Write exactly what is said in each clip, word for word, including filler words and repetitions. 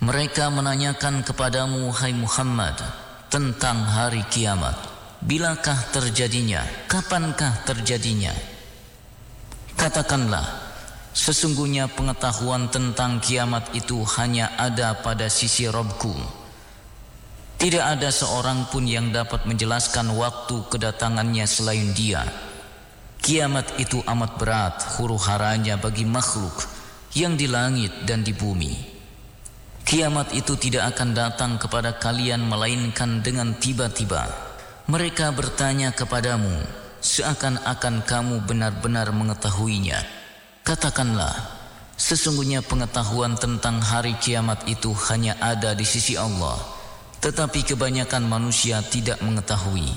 Mereka menanyakan kepadamu, hai Muhammad, tentang hari kiamat. Bilakah terjadinya? Kapankah terjadinya? Katakanlah, sesungguhnya pengetahuan tentang kiamat itu hanya ada pada sisi Rabbku. Tidak ada seorang pun yang dapat menjelaskan waktu kedatangannya selain Dia. Kiamat itu amat berat huru-haranya bagi makhluk yang di langit dan di bumi. Kiamat itu tidak akan datang kepada kalian melainkan dengan tiba-tiba. Mereka bertanya kepadamu seakan-akan kamu benar-benar mengetahuinya. Katakanlah, sesungguhnya pengetahuan tentang hari kiamat itu hanya ada di sisi Allah, tetapi kebanyakan manusia tidak mengetahui.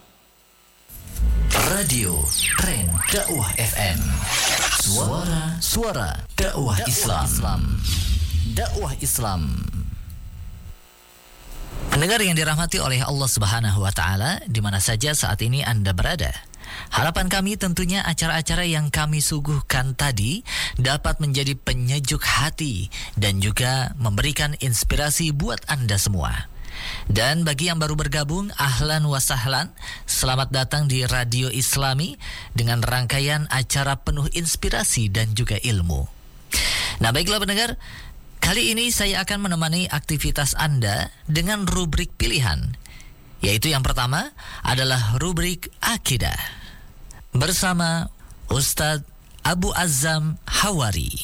Radio Tren Dakwah F M, Suara Suara Dakwah Islam. Islam. Dakwah Islam. Pendengar yang dirahmati oleh Allah Subhanahu wa taala, di mana saja saat ini Anda berada. Harapan kami tentunya acara-acara yang kami suguhkan tadi dapat menjadi penyejuk hati dan juga memberikan inspirasi buat Anda semua. Dan bagi yang baru bergabung, ahlan wa sahlan, selamat datang di Radio Islami dengan rangkaian acara penuh inspirasi dan juga ilmu. Nah, baiklah pendengar, kali ini saya akan menemani aktivitas Anda dengan rubrik pilihan, yaitu yang pertama adalah rubrik Akidah bersama Ustadz Abu Azzam Hawari.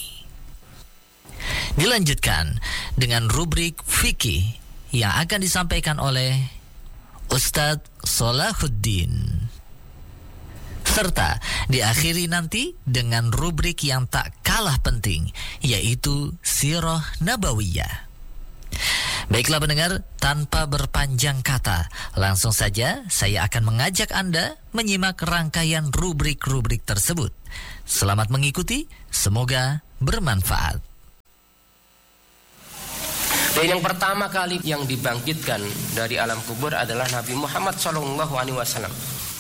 Dilanjutkan dengan rubrik Fikih yang akan disampaikan oleh Ustadz Salahuddin. Serta diakhiri nanti dengan rubrik yang tak kalah penting, yaitu Sirah Nabawiyah. Baiklah pendengar, tanpa berpanjang kata, langsung saja saya akan mengajak Anda menyimak rangkaian rubrik-rubrik tersebut. Selamat mengikuti, semoga bermanfaat. Dan yang pertama kali yang dibangkitkan dari alam kubur adalah Nabi Muhammad shallallahu alaihi wasallam.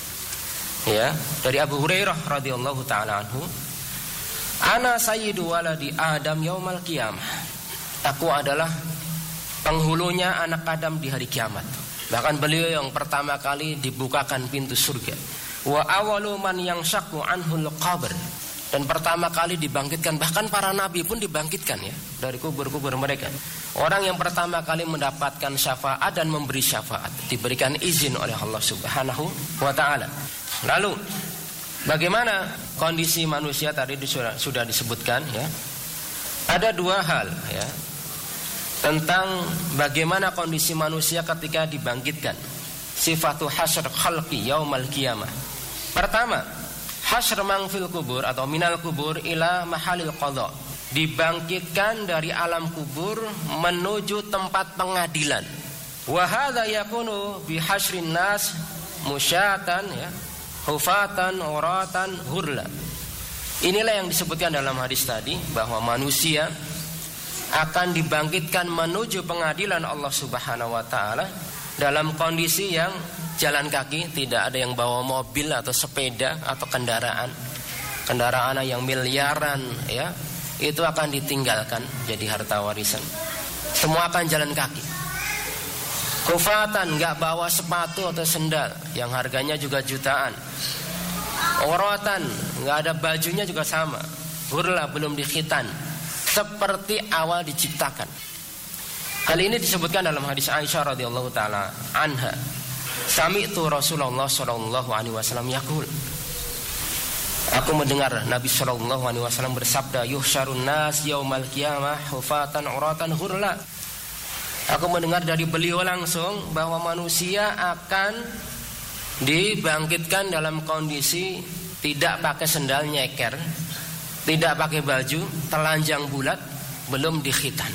Ya, dari Abu Hurairah radhiyallahu taala anhu, "Ana sayyidu waladi Adam yaumal qiyamah." Aku adalah penghulunya anak Adam di hari kiamat. Bahkan beliau yang pertama kali dibukakan pintu surga. Wa awwalu man yanshaqqu anhul qabr. Dan pertama kali dibangkitkan, bahkan para nabi pun dibangkitkan ya dari kubur-kubur mereka. Orang yang pertama kali mendapatkan syafaat dan memberi syafaat, diberikan izin oleh Allah Subhanahu wa taala. Lalu bagaimana kondisi manusia tadi sudah, sudah disebutkan ya. Ada dua hal ya tentang bagaimana kondisi manusia ketika dibangkitkan. Sifatu hasyr khalqi yaumal qiyamah. Pertama, hasyr man fil kubur atau minal kubur ila mahalil qadha. Dibangkitkan dari alam kubur menuju tempat pengadilan. Wa hadza yakunu bi hasyrin nas musyatan ya, hufatan, uratan, hurla. Inilah yang disebutkan dalam hadis tadi, bahwa manusia akan dibangkitkan menuju pengadilan Allah Subhanahu wa taala dalam kondisi yang jalan kaki, tidak ada yang bawa mobil atau sepeda atau kendaraan. Kendaraan yang miliaran ya, itu akan ditinggalkan jadi harta warisan. Semua akan jalan kaki. Kufatan, nggak bawa sepatu atau sendal yang harganya juga jutaan. Uratan, nggak ada bajunya juga sama. Hurla, belum dikhitan, seperti awal diciptakan. Hal ini disebutkan dalam hadis Aisyah radhiyallahu taala anha. Sami'tu Rasulullah sallallahu alaihi wasallam yaqul. Aku mendengar Nabi sallallahu alaihi wasallam bersabda, yuhsyarun nas yaumal qiyamah hufatan uratan hurla. Aku mendengar dari beliau langsung bahwa manusia akan dibangkitkan dalam kondisi tidak pakai sendal nyeker, tidak pakai baju, telanjang bulat, belum dikhitan.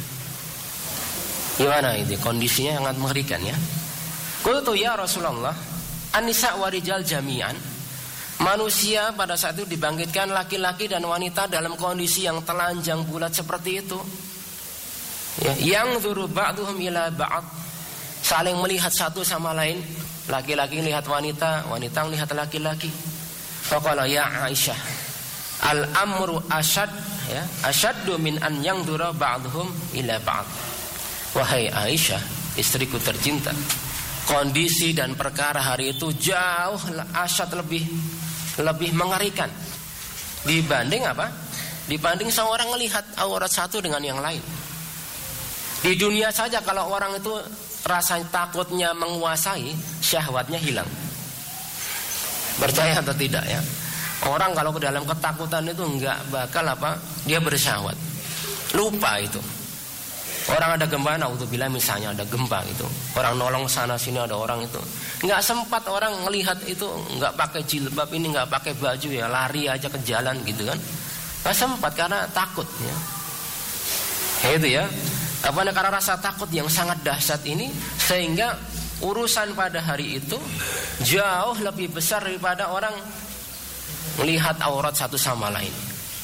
Gimana ini kondisinya? Sangat mengerikan ya. Qultu ya Rasulullah, an-nisa wa rijal jami'an. Manusia pada saat itu dibangkitkan laki-laki dan wanita dalam kondisi yang telanjang bulat seperti itu. Ya, yang dzuru ba'dhum ila ba'd, saling melihat satu sama lain. Laki-laki melihat wanita, wanita melihat laki-laki. Faqala ya Aisyah, al-amru asyad ya, asyaddu min an yanzura ba'dhum ila ba'd. wahai Aisyah, istriku tercinta, kondisi dan perkara hari itu jauh asyad lebih lebih mengerikan dibanding apa? Dibanding seorang melihat aurat satu dengan yang lain. Di dunia saja kalau orang itu rasa takutnya menguasai, syahwatnya hilang. Percaya atau tidak ya? Orang kalau ke dalam ketakutan itu enggak bakal apa? Dia bersyahwat. Lupa itu. Orang ada gempa, naudzubillah misalnya ada gempa itu. Orang nolong sana sini ada orang itu. Enggak sempat orang melihat itu, enggak pakai jilbab ini, enggak pakai baju ya, lari aja ke jalan gitu kan. Enggak sempat karena takut ya. Itu ya. Apa karena rasa takut yang sangat dahsyat ini sehingga urusan pada hari itu jauh lebih besar daripada orang melihat aurat satu sama lain.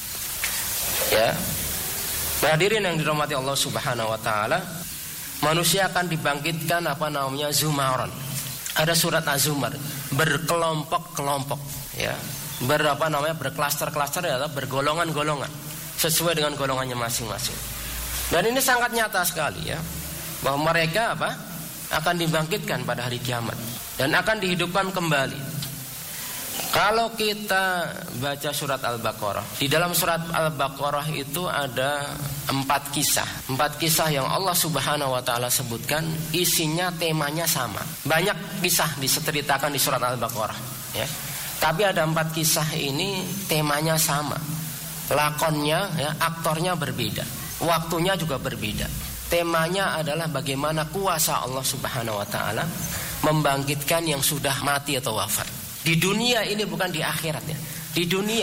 Ya. Hadirin yang dirahmati Allah Subhanahu wa taala, manusia akan dibangkitkan apa namanya zumaron. Ada surat Az-Zumar, berkelompok-kelompok, ya. Berapa namanya berklaster-klaster adalah bergolongan-golongan sesuai dengan golongannya masing-masing. Dan ini sangat nyata sekali ya, bahwa mereka apa? Akan dibangkitkan pada hari kiamat dan akan dihidupkan kembali. Kalau kita baca surat Al-Baqarah, di dalam surat Al-Baqarah itu ada empat kisah. Empat kisah yang Allah Subhanahu wa taala sebutkan, isinya temanya sama. Banyak kisah diceritakan di surat Al-Baqarah, ya. Tapi ada empat kisah ini temanya sama. Lakonnya ya, aktornya berbeda. Waktunya juga berbeda. Temanya adalah bagaimana kuasa Allah Subhanahu wa taala membangkitkan yang sudah mati atau wafat. Di dunia ini, bukan di akhirat ya. Di dunia.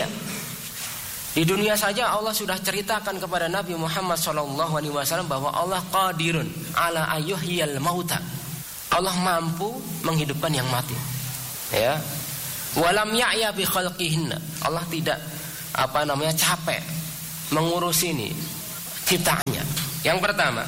Di dunia saja Allah sudah ceritakan kepada Nabi Muhammad shallallahu alaihi wasallam bahwa Allah qadirun ala ayyuhyal mauta. Allah mampu menghidupkan yang mati. Ya. Walam ya'ya bi khalqihinna. Allah tidak apa namanya capek mengurus ini ciptaannya. Yang pertama,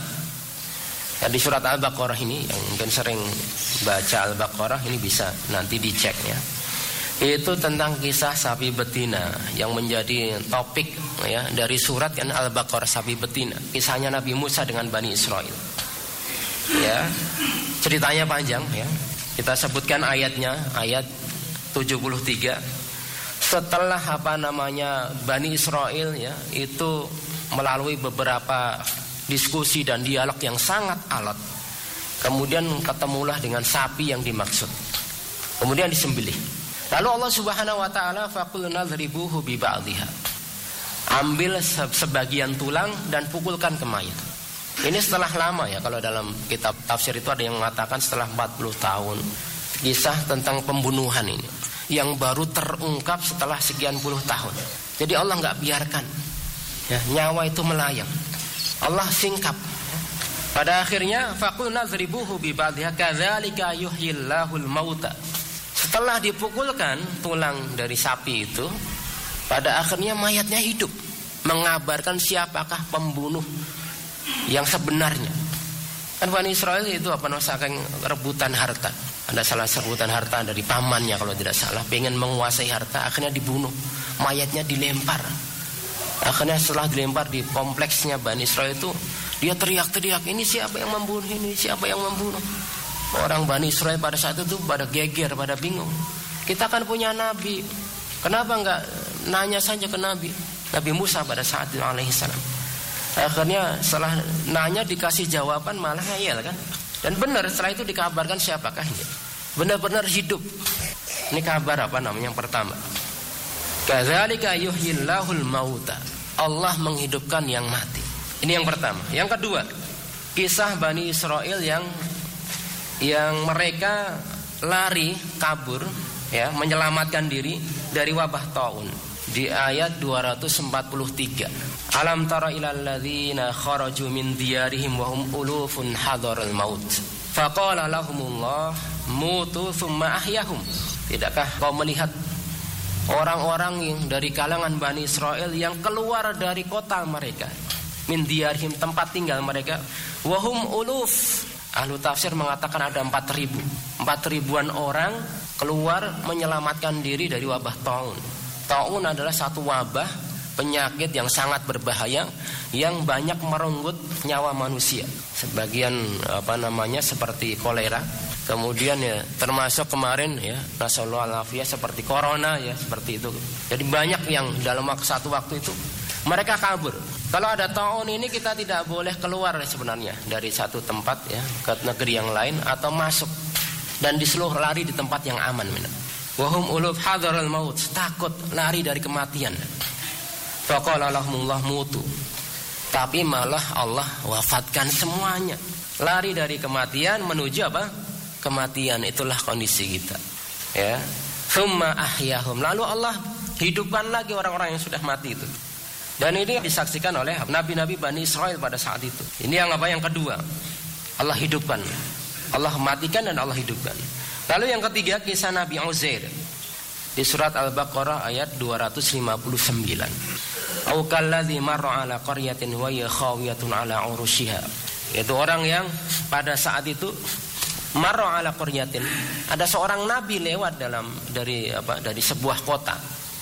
ya, di surat Al-Baqarah ini yang mungkin sering baca Al-Baqarah ini bisa nanti dicek ya. Itu tentang kisah sapi betina yang menjadi topik ya dari surat kan Al-Baqarah, sapi betina. Kisahnya Nabi Musa dengan Bani Israel. Ya. Ceritanya panjang ya. Kita sebutkan ayatnya, ayat tujuh puluh tiga. Setelah apa namanya Bani Israel ya, itu melalui beberapa diskusi dan dialog yang sangat alot, kemudian ketemulah dengan sapi yang dimaksud. Kemudian disembelih. Lalu Allah Subhanahu wa taala faqulna dhribuhu bi ba'dihha. Ambil sebagian tulang dan pukulkan ke mayat. Ini setelah lama ya, kalau dalam kitab tafsir itu ada yang mengatakan setelah empat puluh tahun. Kisah tentang pembunuhan ini yang baru terungkap setelah sekian puluh tahun. Jadi Allah enggak biarkan ya, nyawa itu melayang. Allah singkap. Pada akhirnya faqulna dhribuhu bi ba'dihha kadzalika yuhyillahul mauta. Setelah dipukulkan tulang dari sapi itu, pada akhirnya mayatnya hidup, mengabarkan siapakah pembunuh yang sebenarnya. Kan Bani Israel itu apa namanya saking rebutan harta. Ada salah rebutan harta dari pamannya kalau tidak salah, pengen menguasai harta, akhirnya dibunuh. Mayatnya dilempar. Akhirnya setelah dilempar di kompleksnya Bani Israel itu, dia teriak-teriak, ini siapa yang membunuh ini, siapa yang membunuh. Orang Bani Israel pada saat itu pada geger, pada bingung. Kita kan punya Nabi, kenapa enggak nanya saja ke Nabi Nabi Musa pada saat itu alaihissalam. Akhirnya setelah nanya dikasih jawaban malah ngeyel kan. Dan benar setelah itu dikabarkan siapakah ini, benar-benar hidup. Ini kabar apa namanya yang pertama, kadzalika yuhyillahul mauta. Allah menghidupkan yang mati. Ini yang pertama. Yang kedua, kisah Bani Israel yang yang mereka lari kabur ya, menyelamatkan diri dari wabah taun di ayat dua ratus empat puluh tiga. Alam tara ilal ladzina kharaju min diyarihim wa hum ulufun hadarul maut faqala lahumullah mutu tsumma ahyahum. Tidakkah kau melihat orang-orang yang dari kalangan Bani Israel yang keluar dari kota mereka, min diyarihim tempat tinggal mereka, wa hum uluf. Ahlu tafsir mengatakan ada empat ribu, empat ribuan orang keluar menyelamatkan diri dari wabah taun. Taun adalah satu wabah penyakit yang sangat berbahaya yang banyak merenggut nyawa manusia. Sebagian apa namanya seperti kolera, kemudian ya termasuk kemarin ya nasallahu alaihi seperti corona ya seperti itu. Jadi banyak yang dalam satu waktu itu mereka kabur. Kalau ada taun ini kita tidak boleh keluar sebenarnya dari satu tempat ya ke negeri yang lain atau masuk dan disuruh lari di tempat yang aman. Wahum uluf hadarul maut, takut lari dari kematian. Faqala lahumullah mutu. Tapi malah Allah wafatkan semuanya. Lari dari kematian menuju apa? Kematian, itulah kondisi kita. Ya. Tsumma ahyahum. Lalu Allah hidupkan lagi orang-orang yang sudah mati itu. Dan ini disaksikan oleh nabi-nabi Bani Israel pada saat itu. Ini yang apa? Yang kedua. Allah hidupkan. Allah matikan dan Allah hidupkan. Lalu yang ketiga kisah Nabi Uzair di surat Al-Baqarah ayat dua ratus lima puluh sembilan. Au kalladzi marra ala qaryatin wa hiya khawiyatun ala urushiha. Itu orang yang pada saat itu marra ala qaryatin, ada seorang nabi lewat dalam dari apa dari sebuah kota.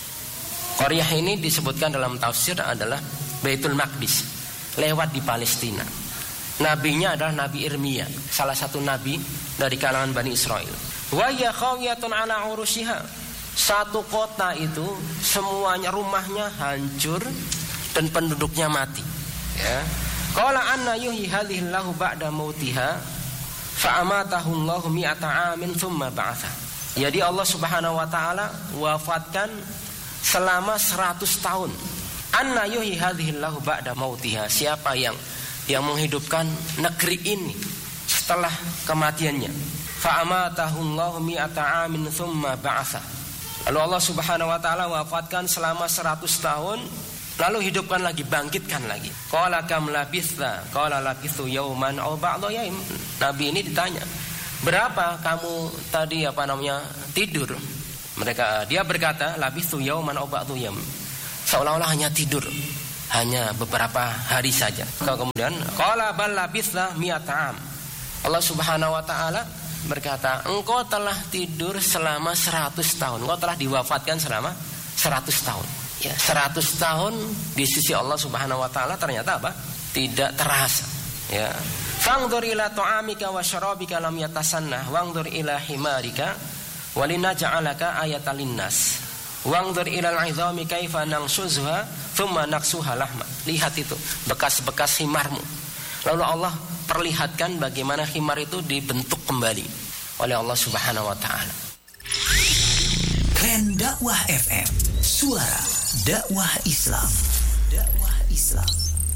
Qaryah ini disebutkan dalam tafsir adalah Baitul Maqdis, lewat di Palestina. Nabinya adalah Nabi Irmia, salah satu nabi dari kalangan Bani Israel. Wa ya khawiyatun ala urushiha. Satu kota itu semuanya rumahnya hancur dan penduduknya mati. Ya. Qala anna yuhyi hadhihi Allahu ba'da mautiha fa amatahu Allahu mi'ata amin tsumma ba'atha. Jadi Allah Subhanahu wa taala wafatkan selama seratus tahun. Anna yuhyi hadhihi Allahu ba'da mautiha. Siapa yang yang menghidupkan negeri ini setelah kematiannya? Fa amatahu Allahu mi'ata amin tsumma ba'atha. Lalu Allah Subhanahu wa taala wafatkan selama seratus tahun, lalu hidupkan lagi, bangkitkan lagi. Qala kam labitha? Qala labithu yauman aw ba'dha yaum. Nabi ini ditanya, "Berapa kamu tadi apa namanya tidur?" Mereka dia berkata, "Labithu yauman aw ba'dha yaum." Seolah-olah hanya tidur, hanya beberapa hari saja. Kemudian qala bal labitha mi'ata am. Allah Subhanahu wa taala berkata, engkau telah tidur selama seratus tahun. Engkau telah diwafatkan selama seratus tahun. Ya, seratus tahun di sisi Allah Subhanahu wa taala ternyata apa? Tidak terasa. Ya. Fangdur ila ta'amika wa syarabika lam yatasannah, wangdur ila himarika walinaj'alaka ayatan linnas. Wangdur ila al-'idhami kaifa nansuzha thumma naksuha lahma. Lihat itu, bekas-bekas himarmu. Lalu Allah perlihatkan bagaimana khimar itu dibentuk kembali oleh Allah Subhanahu wa taala. Keren Dakwah F M, suara dakwah Islam. Dakwah Islam.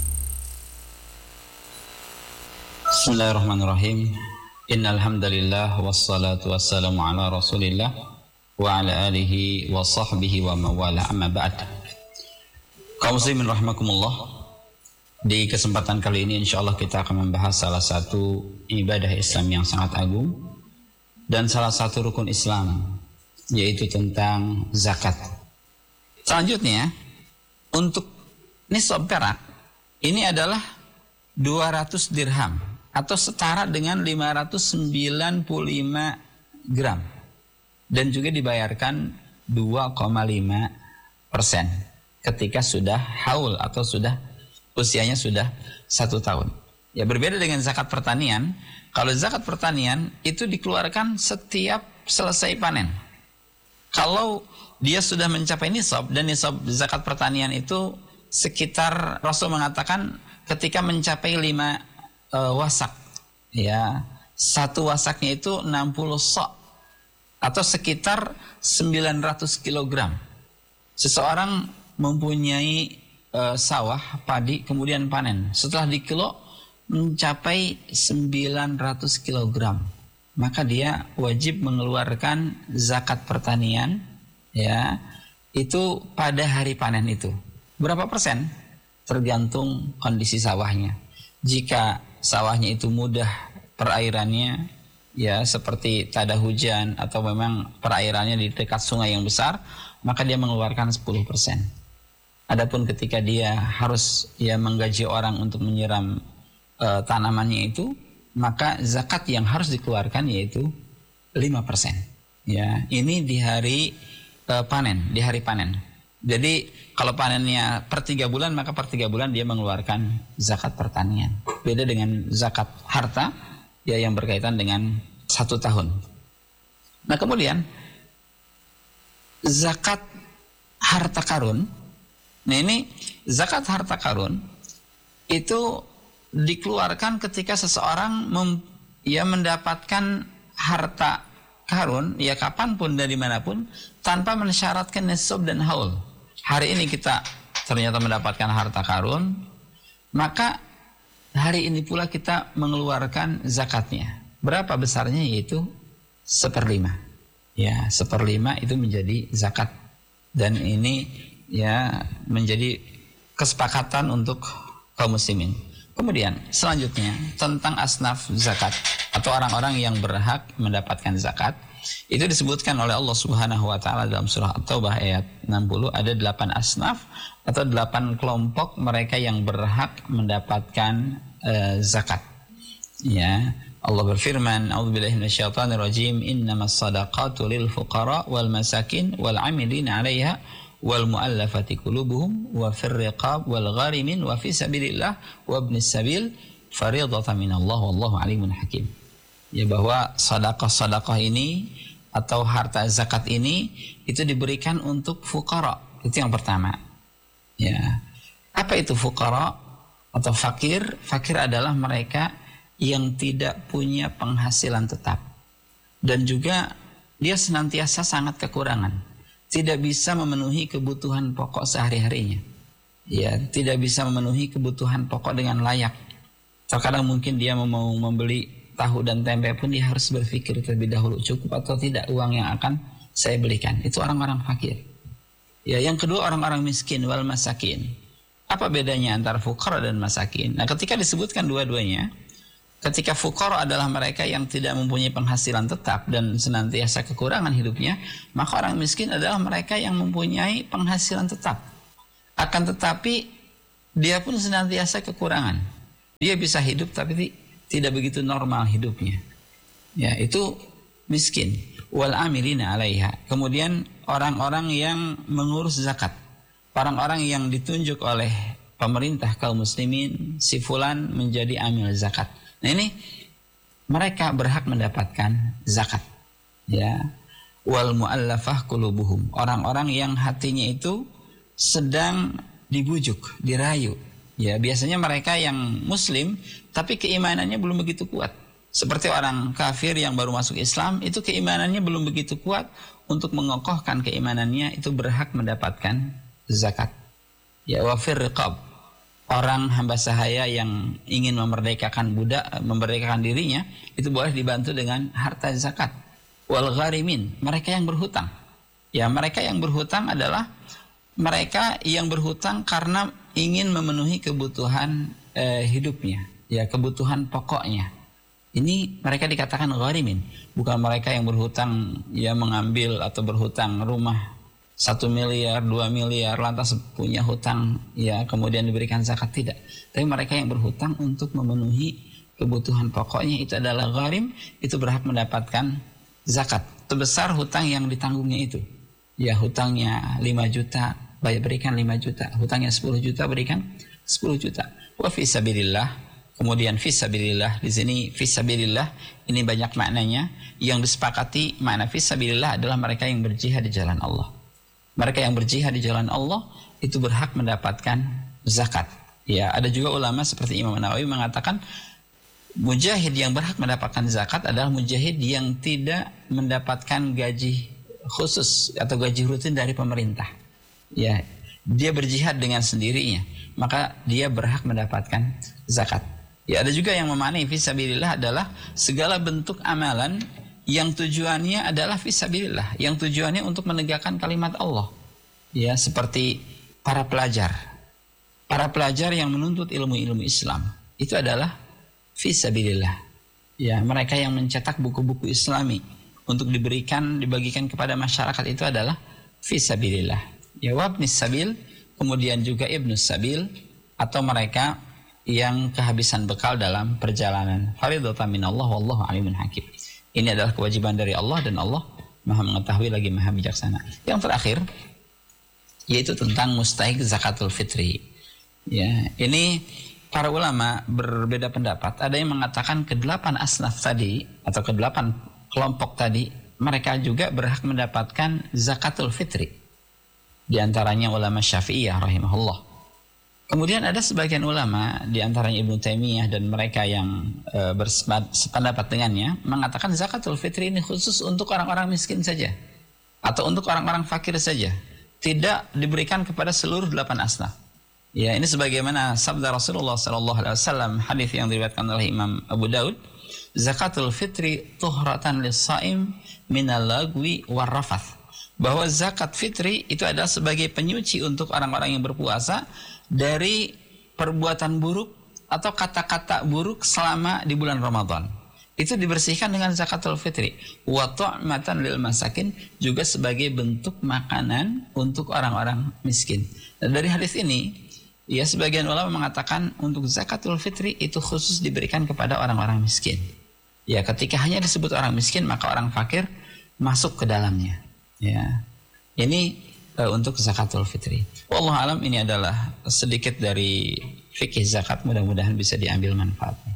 Bismillahirrahmanirrahim. Innal hamdalillah wassalatu wassalamu ala Rasulillah wa ala alihi wa sahbihi wa mawala, amma ba'd. Kaum muslimin rahimakumullah. Di kesempatan kali ini insyaallah kita akan membahas salah satu ibadah Islam yang sangat agung dan salah satu rukun Islam, yaitu tentang zakat. Selanjutnya, untuk nisab perak ini adalah dua ratus dirham atau setara dengan lima ratus sembilan puluh lima gram dan juga dibayarkan dua koma lima persen ketika sudah haul atau sudah usianya sudah satu tahun. Ya, berbeda dengan zakat pertanian. Kalau zakat pertanian itu dikeluarkan setiap selesai panen. Kalau dia sudah mencapai nisab, dan nisab zakat pertanian itu sekitar, Rasul mengatakan ketika mencapai lima e, wasak, ya satu wasaknya itu enam puluh sok atau sekitar sembilan ratus kilogram. Seseorang mempunyai Uh, sawah, padi, kemudian panen. Setelah dikilo mencapai sembilan ratus kilogram, maka dia wajib mengeluarkan zakat pertanian, ya, itu pada hari panen itu. Berapa persen? Tergantung kondisi sawahnya. Jika sawahnya itu mudah perairannya, ya seperti tak ada hujan atau memang perairannya di dekat sungai yang besar, maka dia mengeluarkan sepuluh persen. Adapun ketika dia harus ya menggaji orang untuk menyiram e, tanamannya itu, maka zakat yang harus dikeluarkan yaitu lima persen. Ya, ini di hari e, panen, di hari panen. Jadi kalau panennya per tiga bulan, maka per tiga bulan dia mengeluarkan zakat pertanian. Beda dengan zakat harta, ya yang berkaitan dengan satu tahun. Nah kemudian zakat harta karun. Nah ini zakat harta karun itu dikeluarkan ketika seseorang mem, ya mendapatkan harta karun, ya kapanpun dan dimanapun, tanpa mensyaratkan nisab dan haul. Hari ini kita ternyata mendapatkan harta karun, maka hari ini pula kita mengeluarkan zakatnya. Berapa besarnya? Yaitu seperlima. Ya, seperlima itu menjadi zakat. Dan ini ya menjadi kesepakatan untuk kaum muslimin. Kemudian selanjutnya tentang asnaf zakat atau orang-orang yang berhak mendapatkan zakat. Itu disebutkan oleh Allah Subhanahu wa taala dalam surah At-Taubah ayat enam puluh, ada delapan asnaf atau delapan kelompok mereka yang berhak mendapatkan uh, zakat. Ya, Allah berfirman, "A'udzubillahi minasyaitonir rajim, innamas shadaqatu lil fuqara wal masakin wal 'amilina 'alaiha wal mu'allafati qulubuhum wa fir riqab wal gharimin wa fi sabilillah wa ibnis sabil fariidatan minallah wallahu alimun hakim." Ya, bahwa sedekah-sedekah ini atau harta zakat ini itu diberikan untuk fuqara. Itu yang pertama. Ya. Apa itu fuqara atau fakir? Fakir adalah mereka yang tidak punya penghasilan tetap dan juga dia senantiasa sangat kekurangan, tidak bisa memenuhi kebutuhan pokok sehari-harinya. Ya, tidak bisa memenuhi kebutuhan pokok dengan layak. Terkadang mungkin dia mau membeli tahu dan tempe pun dia harus berpikir terlebih dahulu, cukup atau tidak uang yang akan saya belikan. Itu orang-orang fakir. Ya, yang kedua orang-orang miskin wal masakin. Apa bedanya antara fuqara dan masakin? Nah, ketika disebutkan dua-duanya, ketika fuqara adalah mereka yang tidak mempunyai penghasilan tetap dan senantiasa kekurangan hidupnya, maka orang miskin adalah mereka yang mempunyai penghasilan tetap. Akan tetapi dia pun senantiasa kekurangan. Dia bisa hidup tapi tidak begitu normal hidupnya. Ya, itu miskin. Wal amilina 'alaiha. Kemudian orang-orang yang mengurus zakat. Orang-orang yang ditunjuk oleh pemerintah kaum muslimin, si fulan menjadi amil zakat. Nah, ini mereka berhak mendapatkan zakat. Ya. Wal mu'allafah qulubuhum. Orang-orang yang hatinya itu sedang dibujuk, dirayu. Ya, biasanya mereka yang muslim tapi keimanannya belum begitu kuat. Seperti orang kafir yang baru masuk Islam, itu keimanannya belum begitu kuat. Untuk mengokohkan keimanannya itu berhak mendapatkan zakat. Ya, wa fir riqab. Orang hamba sahaya yang ingin memerdekakan budak, memerdekakan dirinya, itu boleh dibantu dengan harta zakat. Wal gharimin, mereka yang berhutang. Ya, mereka yang berhutang adalah mereka yang berhutang karena ingin memenuhi kebutuhan eh, hidupnya, ya, kebutuhan pokoknya. Ini mereka dikatakan gharimin, bukan mereka yang berhutang, ya, mengambil atau berhutang rumah satu miliar, dua miliar, lantas punya hutang, ya, kemudian diberikan zakat, tidak. Tapi mereka yang berhutang untuk memenuhi kebutuhan pokoknya, itu adalah gharim, itu berhak mendapatkan zakat. Sebesar hutang yang ditanggungnya itu. Ya, hutangnya lima juta, bayar berikan lima juta. Hutangnya sepuluh juta, berikan sepuluh juta. Wa fi sabilillah. Kemudian fisabilillah, di sini fisabilillah ini banyak maknanya. Yang disepakati makna fisabilillah adalah mereka yang berjihad di jalan Allah. Mereka yang berjihad di jalan Allah itu berhak mendapatkan zakat. Ya, ada juga ulama seperti Imam Nawawi mengatakan mujahid yang berhak mendapatkan zakat adalah mujahid yang tidak mendapatkan gaji khusus atau gaji rutin dari pemerintah. Ya, dia berjihad dengan sendirinya, maka dia berhak mendapatkan zakat. Ya, ada juga yang memaknai fisabilillah adalah segala bentuk amalan yang tujuannya adalah fisabilillah, yang tujuannya untuk menegakkan kalimat Allah. Ya, seperti para pelajar. Para pelajar yang menuntut ilmu-ilmu Islam, itu adalah fisabilillah. Ya, mereka yang mencetak buku-buku Islami untuk diberikan, dibagikan kepada masyarakat, itu adalah fisabilillah. Ya, wabnis sabil, kemudian juga ibnus sabil, atau mereka yang kehabisan bekal dalam perjalanan. Faridatan minallah wallahu alimun hakim. Ini adalah kewajiban dari Allah dan Allah Maha mengetahui lagi Maha bijaksana. Yang terakhir, yaitu tentang mustahik zakatul fitri. Ya, ini para ulama berbeda pendapat. Ada yang mengatakan kedelapan asnaf tadi atau kedelapan kelompok tadi mereka juga berhak mendapatkan zakatul fitri. Di antaranya ulama Syafi'iyah rahimahullah. Kemudian ada sebagian ulama di antaranya Ibnu Taimiyah dan mereka yang e, bersependapat dengannya mengatakan zakatul fitri ini khusus untuk orang-orang miskin saja atau untuk orang-orang fakir saja, tidak diberikan kepada seluruh delapan asnaf. Ya, ini sebagaimana sabda Rasulullah sallallahu alaihi wasallam, hadis yang diriwayatkan oleh Imam Abu Daud, zakatul fitri tuhratan lis-shaim minal lagwi warrafath. Bahwa zakat fitri itu adalah sebagai penyuci untuk orang-orang yang berpuasa dari perbuatan buruk atau kata-kata buruk selama di bulan Ramadan. Itu dibersihkan dengan zakatul fitri. Wa ta'matan lil masakin, juga sebagai bentuk makanan untuk orang-orang miskin. Dan dari hadis ini, ya sebagian ulama mengatakan untuk zakatul fitri itu khusus diberikan kepada orang-orang miskin. Ya, ketika hanya disebut orang miskin, maka orang fakir masuk ke dalamnya. Ya. Ini Uh, untuk zakatul fitri. Wallahu alam, ini adalah sedikit dari fikih zakat, mudah-mudahan bisa diambil manfaatnya.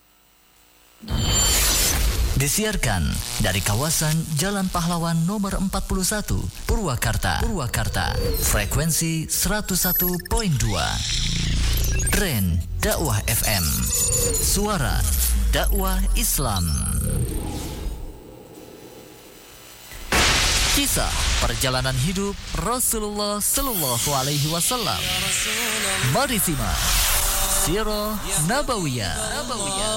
Disiarkan dari kawasan Jalan Pahlawan nomor empat puluh satu, Purwakarta. Purwakarta. Frekuensi seratus satu koma dua. Tren Dakwah F M. Suara dakwah Islam. Kisah perjalanan hidup Rasulullah Sallallahu Alaihi Wasallam. Mari simak Sirah Nabawiyah.